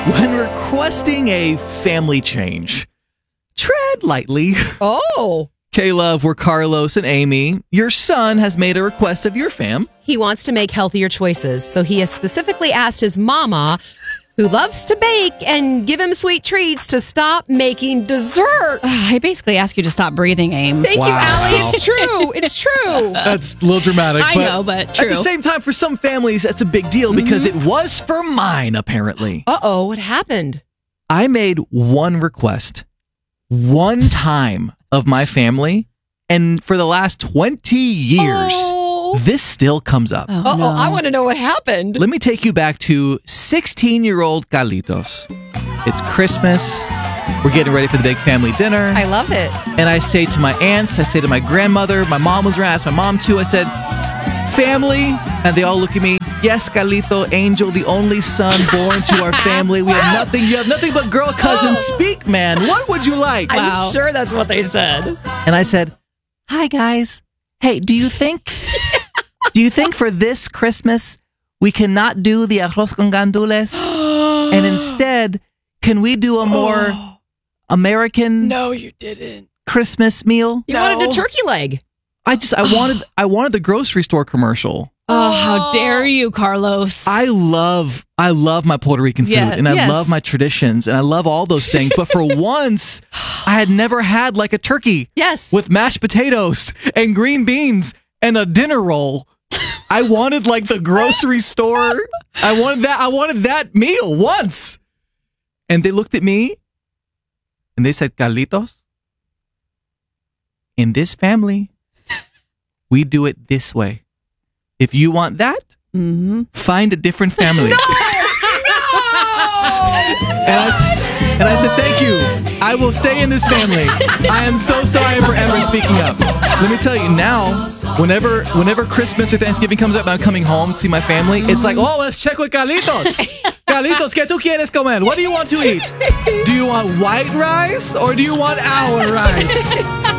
When requesting a family change, tread lightly. Oh. K-Love, we're Carlos and Amy. Your son has made a request of your fam. He wants to make healthier choices, so he has specifically asked his mama, who loves to bake and give him sweet treats, to stop making desserts. I basically ask you to stop breathing, Aim. Thank you, Wow. Allie. It's true. It's true. That's a little dramatic. I know, but true. At the same time, for some families, that's a big deal because it was for mine, apparently. Uh-oh, what happened? I made one request, one time of my family, and for the last 20 years, this still comes up. Oh, Uh-oh, no. I want to know what happened. Let me take you back to 16-year-old Carlitos. It's Christmas. We're getting ready for the big family dinner. I love it. And I say to my aunts, I say to my grandmother, my mom was around, I asked my mom too, I said, family, and they all look at me. Yes, Carlito, Angel, the only son born to our family. We have nothing. You have nothing but girl cousins. Speak, man. What would you like? I'm sure that's what they said. And I said, hi, guys. Hey, do you think for this Christmas we cannot do the arroz con gandules? And instead, can we do a more American No, you didn't. Christmas meal? You wanted a turkey leg. I wanted the grocery store commercial. Oh, how dare you, Carlos? I love my Puerto Rican food, and I love my traditions, and I love all those things. But for once, I had never had like a turkey Yes. with mashed potatoes and green beans and a dinner roll. I wanted like the grocery store. I wanted that meal once. And they looked at me and they said, Carlitos, in this family, we do it this way. If you want that, find a different family. No! And I said, thank you. I will stay in this family. I am so sorry for ever speaking up. Let me tell you now, whenever Christmas or Thanksgiving comes up and I'm coming home to see my family, it's like, oh, let's check with Carlitos. Carlitos, ¿qué tú quieres comer? What do you want to eat? Do you want white rice or do you want our rice?